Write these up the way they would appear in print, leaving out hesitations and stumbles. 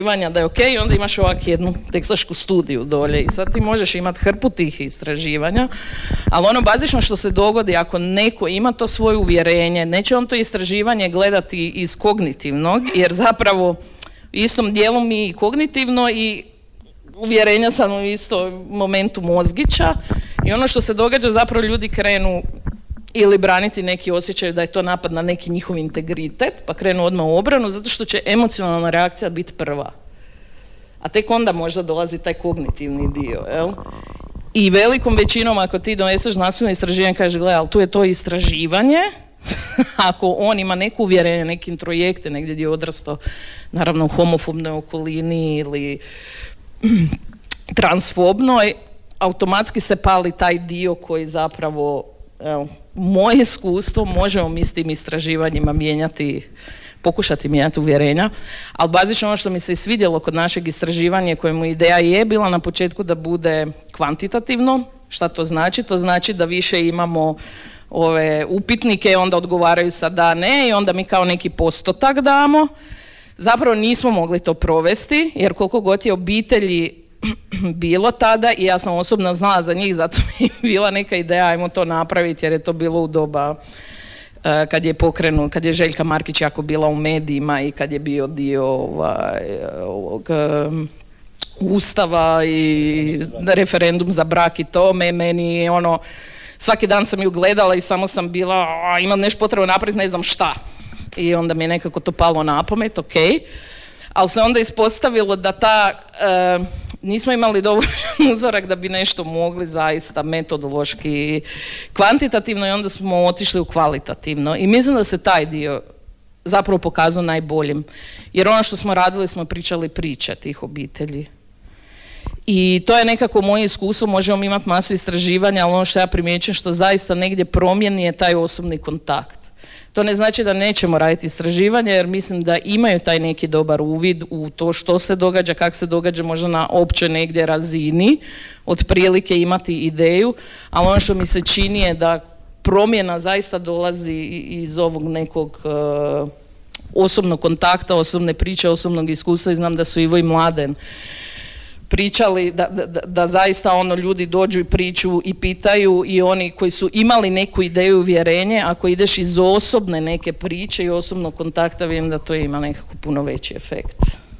da je ok, onda imaš ovak jednu teksašku studiju dolje i sad ti možeš imati hrpu tih istraživanja, ali ono bazično što se dogodi ako neko ima to svoje uvjerenje, neće on to istraživanje gledati iz kognitivnog, jer zapravo u istom dijelu mi i kognitivno i uvjerenja sam u istom momentu mozgića i ono što se događa zapravo ljudi krenu ili braniti neki osjećaj da je to napad na neki njihov integritet, pa krenu odmah u obranu, zato što će emocionalna reakcija biti prva. A tek onda možda dolazi taj kognitivni dio, jel? I velikom većinom ako ti doneseš znanstveno istraživanje, kaže, gledaj, ali tu je to istraživanje, ako on ima neko uvjerenje, neki introjekte, negdje gdje je odrastao, naravno u homofobnoj okolini ili transfobnoj, automatski se pali taj dio koji zapravo, evo, moje iskustvo, možemo mi s tim istraživanjima pokušati mijenjati uvjerenja, ali bazično ono što mi se svidjelo kod našeg istraživanja, kojemu ideja je bila na početku da bude kvantitativno. Šta to znači? To znači da više imamo ove upitnike, onda odgovaraju sa da, ne, i onda mi kao neki postotak damo. Zapravo nismo mogli to provesti, jer koliko god je obitelji bilo tada, i ja sam osobno znala za njih, zato mi je bila neka ideja, ajmo to napraviti, jer je to bilo u doba kad je Željka Markić jako bila u medijima i kad je bio dio ovog Ustava i referendum za brak i to, meni ono, svaki dan sam ju gledala i samo sam bila, imam nešto potrebno napraviti, ne znam šta. I onda mi je nekako to palo na pamet, ok. Ali se onda ispostavilo da nismo imali dovoljan uzorak da bi nešto mogli zaista metodološki kvantitativno, i onda smo otišli u kvalitativno. I mislim da se taj dio zapravo pokazao najboljim. Jer ono što smo radili, smo pričali priče tih obitelji. I to je nekako moje iskustvo, možemo imati masu istraživanja, ali ono što ja primjećujem što zaista negdje promijeni je taj osobni kontakt. To ne znači da nećemo raditi istraživanje, jer mislim da imaju taj neki dobar uvid u to što se događa, kako se događa, možda na općoj negdje razini, otprilike imati ideju, ali ono što mi se čini je da promjena zaista dolazi iz ovog nekog osobnog kontakta, osobne priče, osobnog iskustva, i znam da su Ivo i Mladen pričali da zaista ono ljudi dođu i priču i pitaju, i oni koji su imali neku ideju i uvjerenje, ako ideš iz osobne neke priče i osobnog kontakta, vidim da to ima nekako puno veći efekt.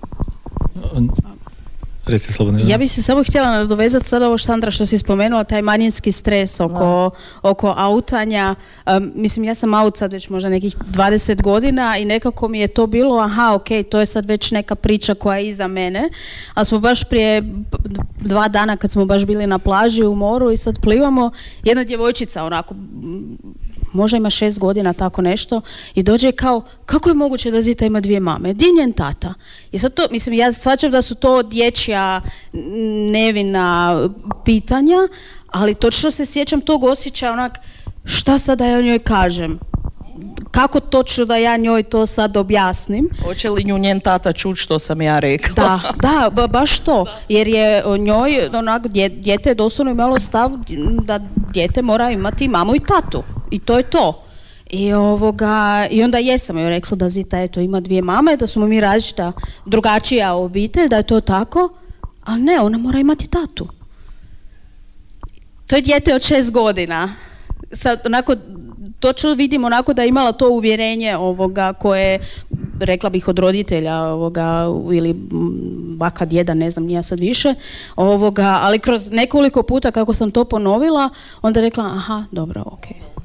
Ja bih se samo htjela nadovezati sad ovo, Sandra, što si spomenula, taj manjinski stres oko autanja. Mislim, ja sam aut sad već možda nekih 20 godina i nekako mi je to bilo, aha, ok, to je sad već neka priča koja je iza mene, ali smo baš prije 2 dana kad smo baš bili na plaži u moru i sad plivamo, jedna djevojčica onako, možda ima 6 godina, tako nešto, i dođe kao, kako je moguće da Zita ima 2 mame? Di je njen tata? I sad to, mislim, ja shvaćam da su to dječja nevina pitanja, ali točno se sjećam tog osjećaja, onak, šta sad da ja njoj kažem? Kako točno da ja njoj to sad objasnim? Hoće li nju njen tata čuti što sam ja rekla? Da, baš to. Jer je njoj, onak, dijete je doslovno imalo stav da dijete mora imati mamu i tatu. I to je to. I onda jesam joj rekla da Zita eto ima 2 mame, da smo mi različita, drugačija obitelj, da je to tako, ali ne, ona mora imati tatu. To je dijete od 6 godina. Sad, onako, točno vidim onako da je imala to uvjerenje koje, rekla bih, od roditelja ili baka, djeda, ne znam, nije sad više, ali kroz nekoliko puta kako sam to ponovila, onda je rekla, aha, dobro, ok.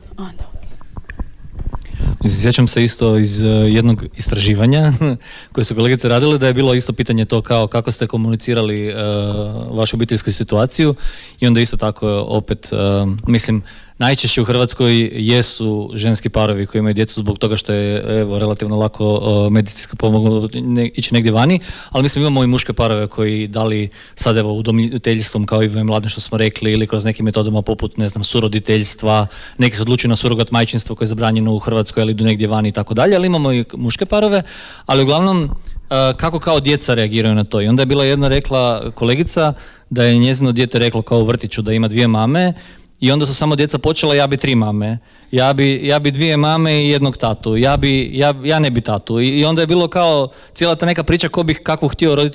Sjećam se isto iz jednog istraživanja koje su kolegice radile, da je bilo isto pitanje to kao kako ste komunicirali vašu obiteljsku situaciju, i onda isto tako opet, mislim, najčešće u Hrvatskoj jesu ženski parovi koji imaju djecu zbog toga što je relativno lako medicinski pomoglo ići negdje vani, ali mislim imamo i muške parove koji dali sad udomiteljstvom kao i Mladen što smo rekli, ili kroz nekim metodama poput, ne znam, suroditeljstva, neki se odlučuju na surogat majčinstvo koje je zabranjeno u Hrvatskoj, ali idu negdje vani i tako dalje, ali imamo i muške parove, ali uglavnom kako kao djeca reagiraju na to. I onda je bila jedna rekla kolegica da je njezino dijete reklo kao u vrtiću da ima 2 mame, i onda su samo djeca počela ja bi 3 mame, ja bi 2 mame i 1 tatu, ja ne bi tatu. I onda je bilo kao cijela ta neka priča ko bih kakvu htio roditi